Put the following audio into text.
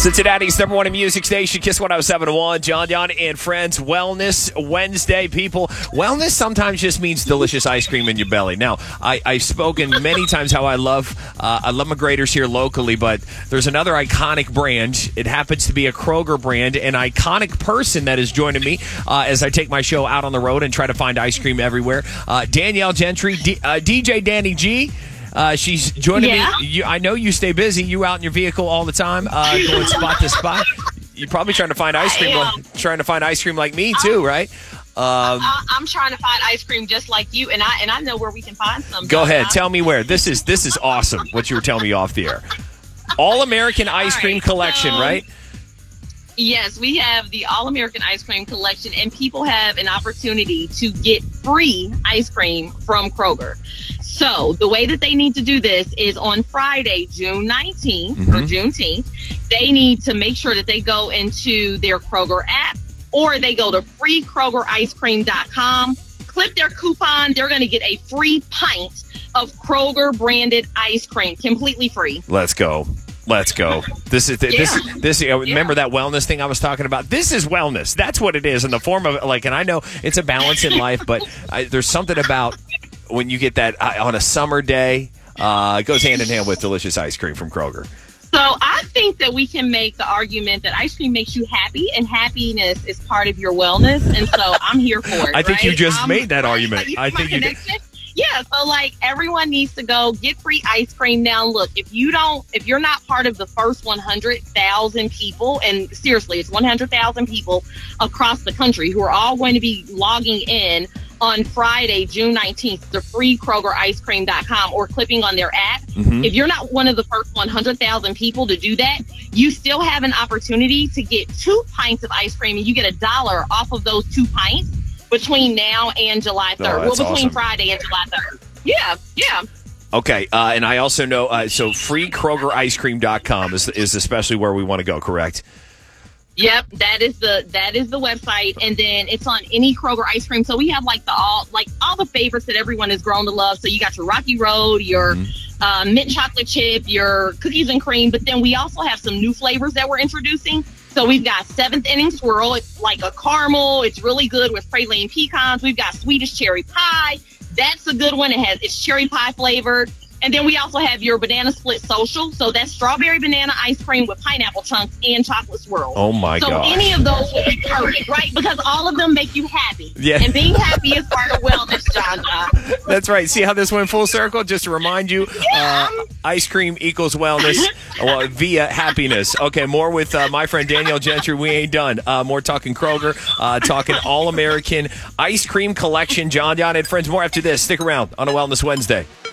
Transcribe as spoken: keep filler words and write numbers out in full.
Cincinnati's number one in music station, Kiss one oh seven point one. John John and Friends Wellness Wednesday, people. Wellness sometimes just means delicious ice cream in your belly. Now, I, I've spoken many times how I love uh, I love McGrader's here locally, but there's another iconic brand. It happens to be a Kroger brand, an iconic person that is joining me uh, as I take my show out on the road and try to find ice cream everywhere. Uh, Danielle Gentry, D- uh, D J Danny G. Uh, she's joining yeah. me. You, I know you stay busy. You out in your vehicle all the time, uh, going spot to spot. You're probably trying to find ice cream, like, trying to find ice cream like me too, right? Um, I, I'm trying to find ice cream just like you, and I and I know where we can find some. Go ahead, tell me where. This is this is awesome. What you were telling me off the air. All American Ice All Cream right, Collection, so, right? Yes, we have the All American Ice Cream Collection, and people have an opportunity to get free ice cream from Kroger. So the way that they need to do this is on Friday, June nineteenth mm-hmm. or Juneteenth, they need to make sure that they go into their Kroger app or they go to free kroger ice cream dot com, clip their coupon. They're going to get a free pint of Kroger branded ice cream, completely free. Let's go. Let's go. This is this yeah. this. Uh, remember yeah. that wellness thing I was talking about? This is wellness. That's what it is in the form of like. And I know it's a balance in life, but I, there's something about when you get that uh, on a summer day. Uh, it goes hand in hand with delicious ice cream from Kroger. So I think that we can make the argument that ice cream makes you happy, and happiness is part of your wellness. And so I'm here for it. I think right? you just um, made that right? argument. Like, I think you. Did. Yeah, so like everyone needs to go get free ice cream. Now, look, if you don't, if you're not part of the first one hundred thousand people, and seriously, it's one hundred thousand people across the country who are all going to be logging in on Friday, June nineteenth, to free kroger ice cream dot com or clipping on their app. Mm-hmm. If you're not one of the first one hundred thousand people to do that, you still have an opportunity to get two pints of ice cream, and you get a dollar off of those two pints between now and July third. Oh, well, between awesome. Friday and July third. Yeah, yeah. Okay, uh, and I also know, uh, so free kroger ice cream dot com is, is especially where we want to go, correct? Yep, that is the that is the website, and then it's on any Kroger ice cream. So we have like the all like all the favorites that everyone has grown to love. So you got your Rocky Road, your mm-hmm. uh, mint chocolate chip, your cookies and cream, but then we also have some new flavors that we're introducing. So we've got Seventh Inning Swirl. It's like a caramel. It's really good with praline pecans. We've got Swedish cherry pie. That's a good one. It has it's cherry pie flavored. And then we also have your banana split social. So that's strawberry banana ice cream with pineapple chunks and chocolate swirls. Oh, my God. So gosh. any of those will be perfect, right? Because all of them make you happy. Yeah. And being happy is part of wellness, John John. That's right. See how this went full circle? Just to remind you, yeah. uh, ice cream equals wellness well, via happiness. Okay, more with uh, my friend Danielle Gentry. We ain't done. Uh, more talking Kroger, uh, talking All-American Ice Cream Collection. John John and Friends. More after this. Stick around on a Wellness Wednesday.